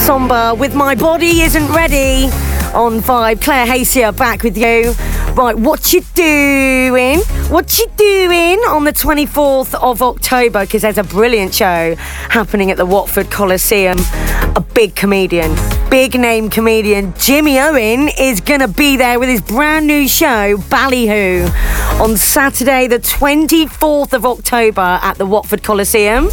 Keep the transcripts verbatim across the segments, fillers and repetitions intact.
somber with My Body Isn't Ready on Vibe. Claire Hayes here, back with you. Right, what you doing? What you doing on the twenty-fourth of October? Because there's a brilliant show happening at the Watford Coliseum. A big comedian, big name comedian, Jimmy Owen, is going to be there with his brand new show, Ballyhoo, on Saturday the twenty-fourth of October at the Watford Coliseum.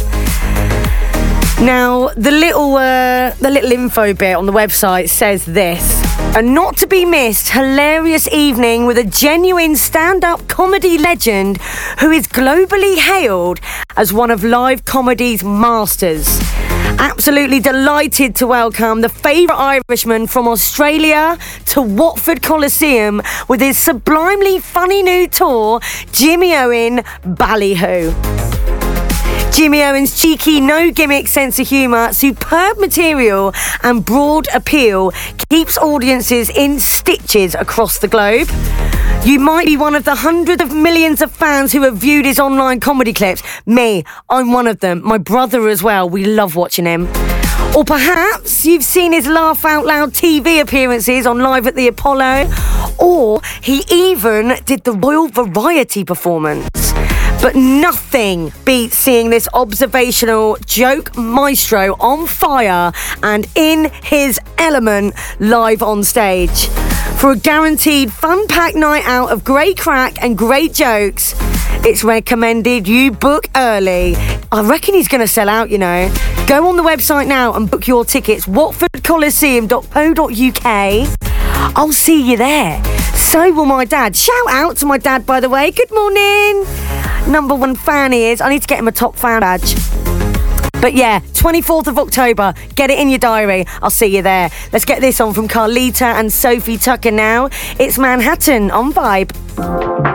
Now, the little uh, the little info bit on the website says this: a not to be missed hilarious evening with a genuine stand-up comedy legend who is globally hailed as one of live comedy's masters. Absolutely delighted to welcome the favourite Irishman from Australia to Watford Coliseum with his sublimely funny new tour, Jimmy Owen Ballyhoo. Jimmy Owen's cheeky, no-gimmick sense of humour, superb material and broad appeal keeps audiences in stitches across the globe. You might be one of the hundreds of millions of fans who have viewed his online comedy clips. Me, I'm one of them. My brother as well. We love watching him. Or perhaps you've seen his Laugh Out Loud T V appearances on Live at the Apollo. Or he even did the Royal Variety performance. But nothing beats seeing this observational joke maestro on fire and in his element live on stage. For a guaranteed fun-packed night out of great crack and great jokes, it's recommended you book early. I reckon he's going to sell out, you know. Go on the website now and book your tickets, watford coliseum dot co dot uk. I'll see you there. So will my dad. Shout out to my dad, by the way. Good morning. Number one fan he is. I need to get him a top fan badge. But yeah, twenty-fourth of October. Get it in your diary. I'll see you there. Let's get this on from Carlita and Sophie Tucker now. It's Manhattan on Vibe.